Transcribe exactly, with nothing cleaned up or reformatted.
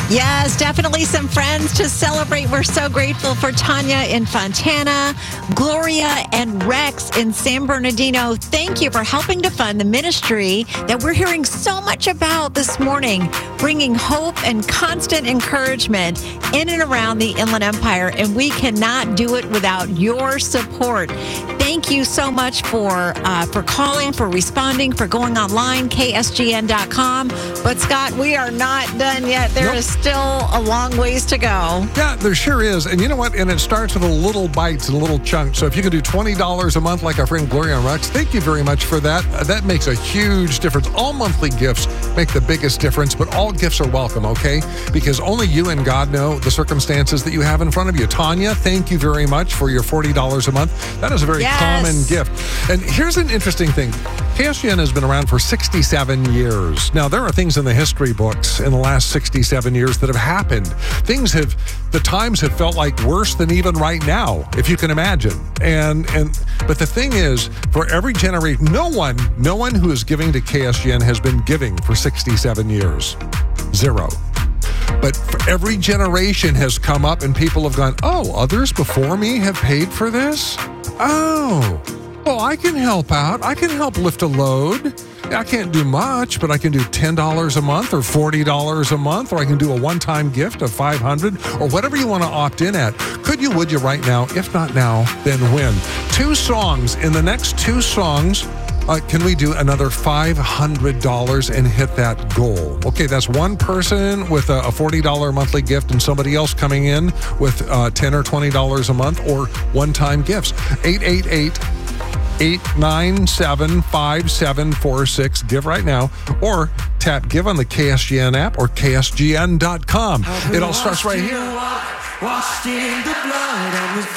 Yes, definitely some friends to celebrate. We're so grateful for Tanya in Fontana, Gloria and Rex in San Bernardino. Thank you for helping to fund the ministry that we're hearing so much about this morning, bringing hope and constant encouragement in and around the Inland Empire. And we cannot do it without your support. Thank you so much for uh, for calling, for responding, for going online, K S G N dot com. But Scott, we are not done yet. There Nope. is still a long ways to go. Yeah, there sure is. And you know what? And it starts with a little bites and a little chunks. So if you can do twenty dollars a month like our friend Gloria and Rex, thank you very much for that. Uh, that makes a huge difference. All monthly gifts make the biggest difference, but all gifts are welcome, okay? Because only you and God know the circumstances that you have in front of you. Tanya, thank you very much for your forty dollars a month. That is a very Yes. common gift. And here's an interesting thing. K S G N has been around for sixty-seven years. Now, there are things in the history books in the last sixty-seven years that have happened. Things have, the times have felt like worse than even right now, if you can imagine. And, and, but the thing is, for every generation, no one, no one who is giving to K S G N has been giving for sixty-seven years. Zero. But for every generation has come up and people have gone, oh, others before me have paid for this? Oh, well, I can help out. I can help lift a load. I can't do much, but I can do ten dollars a month or forty dollars a month, or I can do a one-time gift of five hundred dollars or whatever you want to opt in at. Could you, would you right now? If not now, then when? Two songs. In the next two songs, Uh, can we do another five hundred dollars and hit that goal? Okay, that's one person with a, a forty dollars monthly gift and somebody else coming in with uh, ten dollars or twenty dollars a month or one-time gifts. eight eight eight, eight nine seven, five seven four six. Give right now. Or tap Give on the K S G N app or K S G N dot com. It all starts right here. Washed in the blood and with